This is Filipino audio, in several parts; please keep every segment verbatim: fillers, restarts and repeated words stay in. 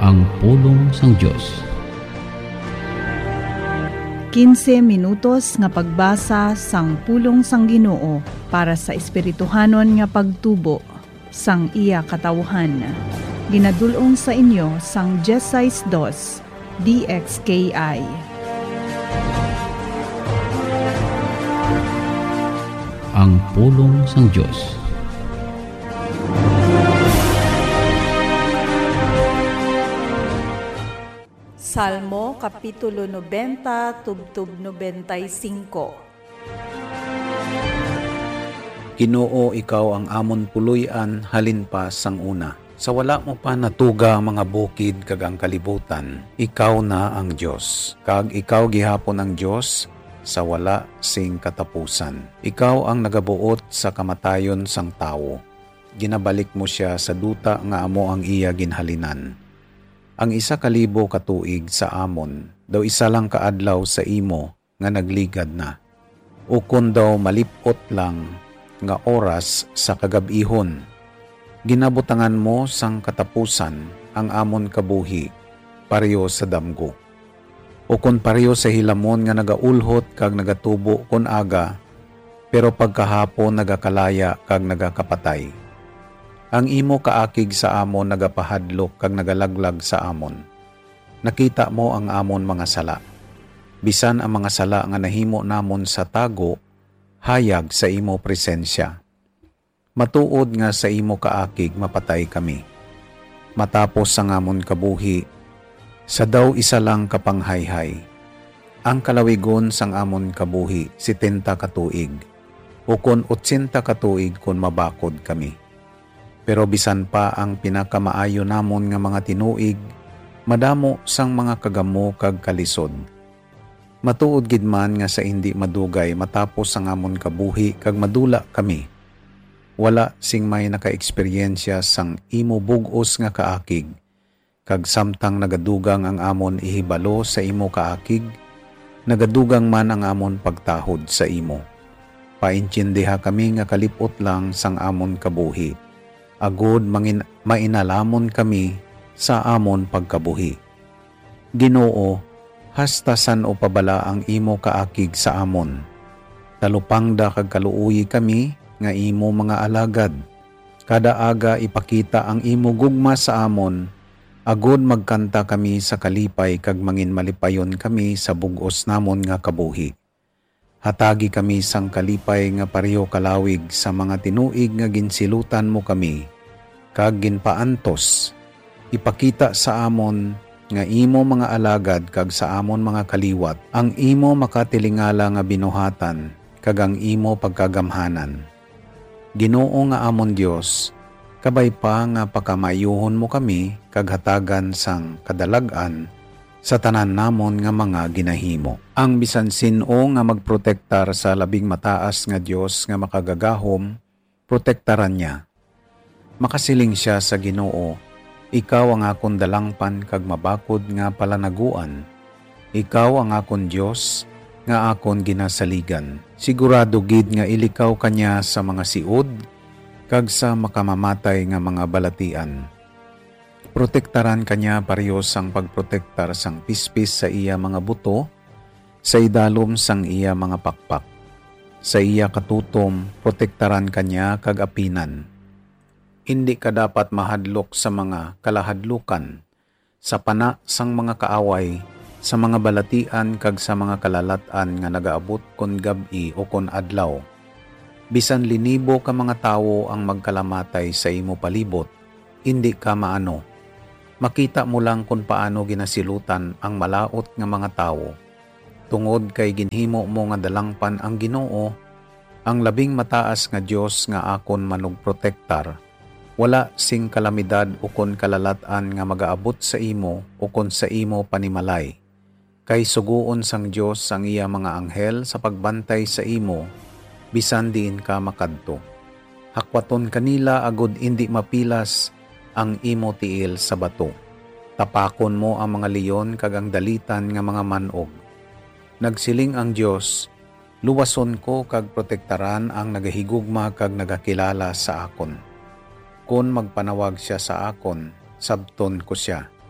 Ang pulong sang Dios. quince minutos nga pagbasa sang pulong sang Ginoo para sa espirituhanon nga pagtubo sang iya katawhan. Ginadul-ong sa inyo sang Jesais dos D X K I. Ang pulong sang Dios. Salmo Kapitulo ninety, tubtub ninety-five. Ginoo, ikaw ang amon puloy-an halin pa sang una. Sa wala mo pa natuga ang mga bukid kag ang kalibutan, ikaw na ang Dios. Kag ikaw gihapon ang Dios sa wala sing katapusan. Ikaw ang nagabuot sa kamatayon sang tawo. Ginabalik mo siya sa duta nga amo ang iya ginhalinan. Ang isa kalibo katuig sa amon, daw isa lang kaadlaw sa imo nga nagligad na. Ukon daw malipot lang nga oras sa kagabihon. Ginabutangan mo sang katapusan ang amon kabuhi, pareho sa damgo. Ukon pareho sa hilamon nga nagaulhot kag nagatubo kon aga, pero pagkahapon nagakalaya kag nagakapatay. Ang imo kaakig sa amon nagapahadlok kag nagalaglag sa amon. Nakita mo ang amon mga sala. Bisan ang mga sala nga nahimo namon sa tago, hayag sa imo presensya. Matuod nga sa imo kaakig mapatay kami. Matapos ang amon kabuhi, sa daw isa lang kapanghayhay. Ang kalawigon sang amon kabuhi, sitenta katuig. Ukon otsinta katuig kun mabakod kami. Pero bisan pa ang pinakamaayo namon nga mga tinuig, madamo sang mga kagamo kag kalisod. Matuod gid man nga sa hindi madugay matapos ang amon kabuhi kag madula kami. Wala sing may naka-eksperyensya sang imo bug-os nga kaakig, kag samtang nagadugang ang amon ihibalo sa imo kaakig, nagadugang man ang amon pagtahod sa imo. Paintindiha kami nga kalipot lang sang amon kabuhi. Agod mangin mainalamon kami sa amon pagkabuhi. Ginoo, hastasan o pabala ang imo kaakig sa amon. Talupangda kag kaluuyi kami nga imo mga alagad. Kada aga ipakita ang imo gugma sa amon, agod magkanta kami sa kalipay kag mangin malipayon kami sa bug-os namon nga kabuhi. Hatagi kami sang kalipay nga pareho kalawig sa mga tinuig nga ginsilutan mo kami, kag ginpaantos. Ipakita sa amon nga imo mga alagad kag sa amon mga kaliwat, ang imo makatilingala nga binuhatan, kag ang imo pagkagamhanan. Ginoo nga amon Dios, kabay pa nga pakamayuhon mo kami, kag hatagan sang kadalag-an, sa tanan namon nga mga ginahimo. Ang bisan sino nga magprotektar sa labing mataas nga Dios nga makagagahom, protektaran niya. Makasiling siya sa Ginoo, ikaw ang akon dalangpan kag mabakod nga palanaguan. Ikaw ang akon Dios nga akon ginasaligan. Sigurado gid nga ilikaw kanya sa mga siod kag sa makamamatay nga mga balatian. Protektaran kanya parehos sang pagprotektar sang pispis sa iya mga buto, sa idalom sang iya mga pakpak. Sa iya katutom, protektaran kanya kag apinan. Hindi ka dapat mahadlok sa mga kalahadlukan, sa pana sang mga kaaway, sa mga balatian kag sa mga kalalatan nga nagaabot kon gab-i o kon adlaw. Bisan linibo ka mga tawo ang magkalamatay sa imo palibot, hindi ka maano. Makita mo lang kung paano ginasilutan ang malaot nga mga tawo. Tungod kay ginhimo mo nga dalangpan ang Ginoo, ang labing mataas nga Dios nga akon manugprotektar. Wala sing kalamidad o kon kalalatan nga magaabot sa imo o kon sa imo panimalay. Kay suguon sang Dios ang iya mga anghel sa pagbantay sa imo, bisan diin ka makadto. Hakwaton kanila agud indi mapilas ang imo tiil sa bato. Tapakon mo ang mga leon kag ang dalitan nga mga manog. Nagsiling ang Dios, luwason ko kag protektaran ang nagahigugma kag nagakilala sa akon. Kung magpanawag siya sa akon, sabton ko siya.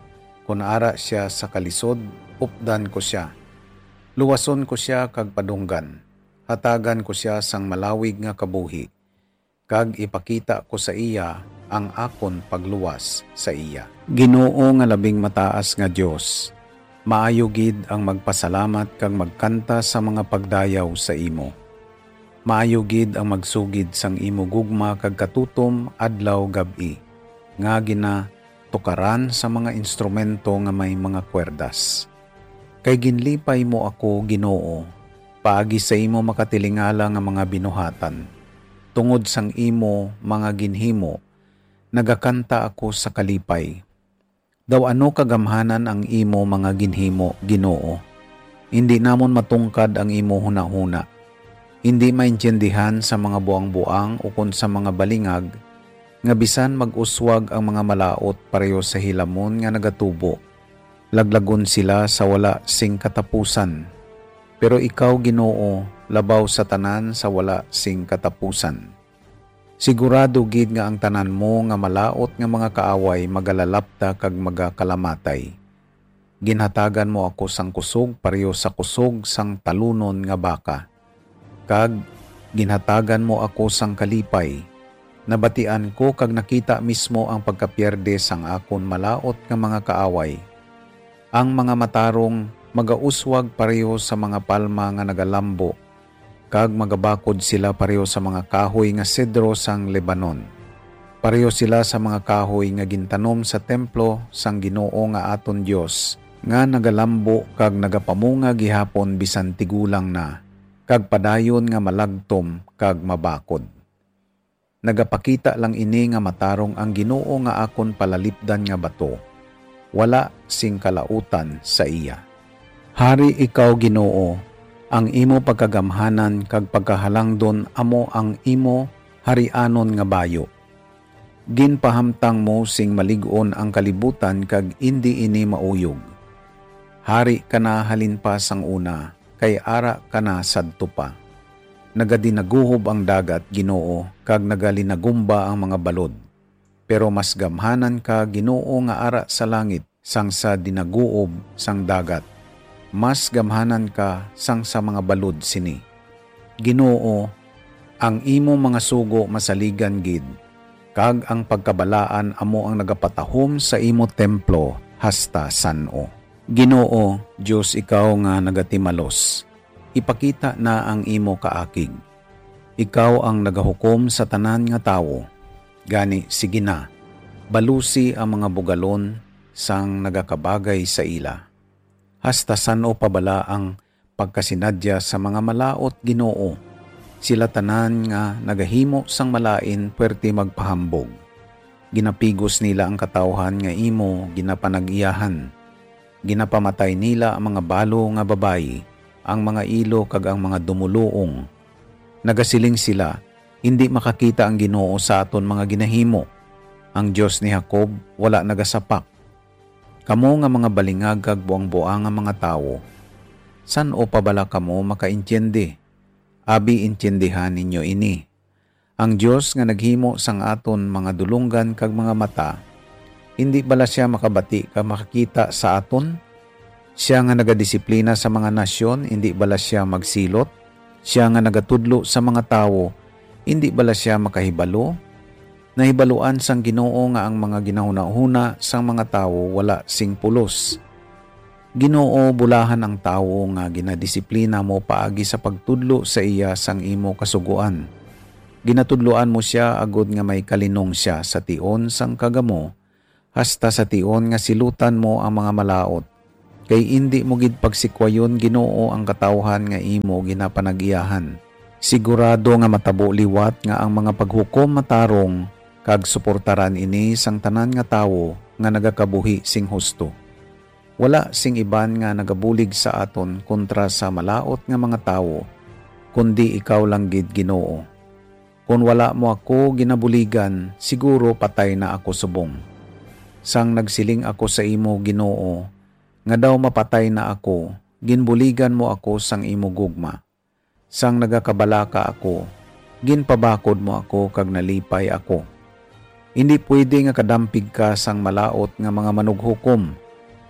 Kung ara siya sa kalisod, updan ko siya. Luwason ko siya kag padunggan. Hatagan ko siya sang malawig nga kabuhi. Kag ipakita ko sa iya ang akon pagluwas sa iya. Ginoo nga labing mataas nga Dios, maayo gid ang magpasalamat kag magkanta sa mga pagdayaw sa imo. Maayo gid ang magsugid sang imo gugma kag katutom adlaw gabi, nga gina tukaran sa mga instrumento nga may mga kwerdas. Kay ginlipay mo ako, Ginoo, paagi sa imo makatilingala nga mga binuhatan. Tungod sang imo mga ginhimo, nagakanta ako sa kalipay. Daw ano kagamhanan ang imo mga ginhimo, Ginoo. Hindi namon matungkad ang imo hunahuna. Hindi maintindihan sa mga buang-buang o kun sa mga balingag, nga bisan mag-uswag ang mga malaot pareho sa hilamon nga nagatubo. Laglagon sila sa wala sing katapusan. Pero ikaw, Ginoo, labaw sa tanan sa wala sing katapusan. Sigurado gid nga ang tanan mo nga malaot nga mga kaaway magalalapta kag magakalamatay. Ginhatagan mo ako sang kusog pareho sa kusog sang talunon nga baka. Kag ginhatagan mo ako sang kalipay. Nabatian ko kag nakita mismo ang pagkapierde sang akon malaot nga mga kaaway. Ang mga matarong magauswag pareho sa mga palma nga nagalambo, kag magabakod sila pareho sa mga kahoy nga sedro sang Lebanon. Pareho sila sa mga kahoy nga gintanom sa templo sang Ginoo nga aton Dios, nga nagalambo kag nagapamunga gihapon bisan tigulang na, kag padayon nga malagtom kag mabakod. Nagapakita lang ini nga matarong ang Ginoo nga akon palalipdan nga bato. Wala sing kalautan sa iya. Hari ikaw, Ginoo, ang imo pagkagamhanan kag pagkahalangdon amo ang imo harianon nga bayo. Ginpahamtang mo sing malig-on ang kalibutan kag indi ini mauyog. Hari ka na halinpas ang una, kay ara ka na sadto pa. Nagadinaguhob ang dagat, Ginoo, kag nagalinagumba ang mga balod. Pero mas gamhanan ka, Ginoo, nga ara sa langit, sang sa dinaguob sang dagat. Mas gamhanan ka sang sa mga balod sini. Ginoo, ang imo mga sugo masaligan gid, kag ang pagkabalaan amo ang nagapatahom sa imo templo hasta san-o. Ginoo, Dios ikaw nga nagatimalos. Ipakita na ang imo kaakig. Ikaw ang nagahukom sa tanan nga tawo. Gani, sige na, balusi ang mga bugalon sang nagakabagay sa ila. Hasta sano pa bala ang pagkasinadya sa mga malaot, Ginoo. Sila tanan nga nagahimo sang malain puwerte magpahambog. Ginapigos nila ang katawhan nga imo ginapanag-iyahan. Ginapamatay nila ang mga balo nga babayi, ang mga ilo kag ang mga dumuluong. Nagasiling sila, hindi makakita ang Ginoo sa aton mga ginahimo. Ang Dios ni Jacob wala nagasapak. Kamo nga mga balingag kag buang-buang nga mga tawo, san o pabala kamo makaintindi? Abi intindihan ninyo ini. Ang Dios nga naghimo sang aton mga dulunggan kag mga mata, hindi bala siya makabati ka makakita sa aton? Siya nga nagadisiplina sa mga nasyon, hindi bala siya magsilot? Siya nga nagatudlo sa mga tawo, hindi bala siya makahibalo? Nahibaluan sang Ginoo nga ang mga ginahuna-huna sang mga tawo wala sing pulos. Ginoo, bulahan ang tawo nga ginadisiplina mo paagi sa pagtudlo sa iya sang imo kasuguan. Ginatudloan mo siya agod nga may kalinong siya sa tion sang kagamo, hasta sa tion nga silutan mo ang mga malaot. Kay indi mo gid pagsikwayon, Ginoo, ang katawhan nga imo ginapanag-iyahan. Sigurado nga matabo liwat nga ang mga paghukom matarong, kag suportaran ini sang tanan nga tawo nga nagakabuhi sing husto. Wala sing iban nga nagabulig sa aton kontra sa malaot nga mga tawo, kundi ikaw lang gid, Ginoo. Kung wala mo ako ginabuligan, siguro patay na ako subong. Sang nagsiling ako sa imo, Ginoo, nga daw mapatay na ako, ginbuligan mo ako sang imo gugma. Sang nagakabalaka ako, ginpabakod mo ako kag nalipay ako. Hindi pwede nga kadampig ka sang malaot nga mga manughukom.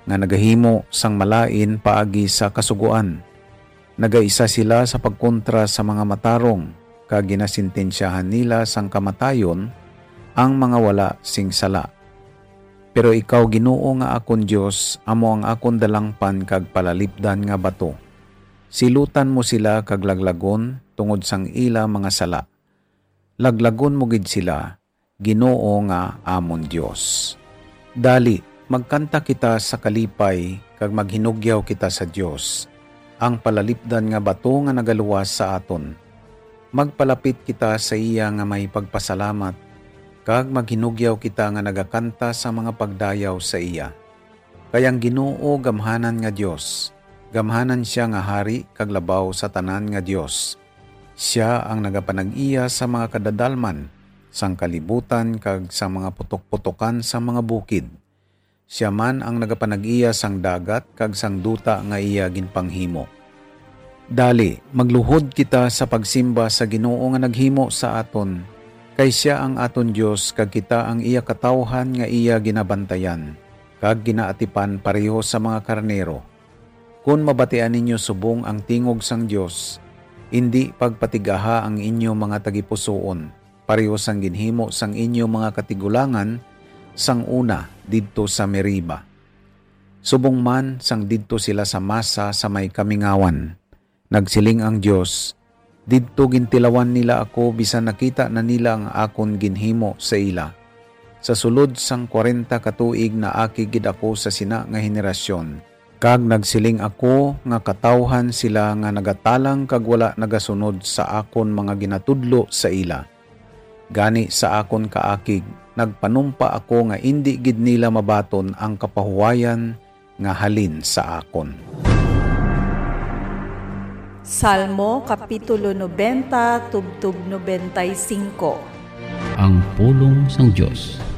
nga nagahimo sang malain paagi sa kasuguan. Nagaisa sila sa pagkontra sa mga matarong, kag ginasintensyahan nila sang kamatayon ang mga wala sing sala. Pero ikaw Ginoo nga akon Dios, amo ang akon dalangpan kag palalipdan nga bato. Silutan mo sila kag laglagon tungod sang ila mga sala. Laglagon mo gid sila, Ginoo nga amon Dios. Dali, magkanta kita sa kalipay kag maghinugyaw kita sa Dios, ang palalipdan nga bato nga nagaluwas sa aton. Magpalapit kita sa iya nga may pagpasalamat, kag maghinugyaw kita nga nagakanta sa mga pagdayaw sa iya. Kayang Ginoo gamhanan nga Dios, gamhanan siya nga hari kag labaw sa tanan nga Dios. Siya ang nagapanag-iya sa mga kadadalman, sang kalibutan kag sa mga putok-putokan sa mga bukid. Siya man ang nagapanag-iya sang dagat kag sang duta nga iya ginpanghimo. Dali, magluhod kita sa pagsimba sa Ginoo nga naghimo sa aton, kay siya ang aton Dios kag kita ang iya katawhan nga iya ginabantayan, kag ginaatipan pareho sa mga karnero. Kung mabatian ninyo subong ang tingog sang Dios, hindi pagpatigaha ang inyo mga tagipusoon, pareho sang ginhimo sang inyo mga katigulangan sang una didto sa Meriba. Subong man sang didto sila sa masa sa may kamingawan. Nagsiling ang Dios, didto gintilawan nila ako bisan nakita na nila ang akon ginhimo sa ila. Sa sulod sang kwarenta katuig na aki gid ako sa sina nga henerasyon. Kag nagsiling ako nga katawhan sila nga nagatalang kag wala nagasunod sa akon mga ginatudlo sa ila. Gani sa akon kaakig, nagpanumpa ako nga indi gid nila mabaton ang kapahuwayan nga halin sa akon. Salmo Kapitulo ninety, tubtub ninety-five. Ang pulong sang Diyos.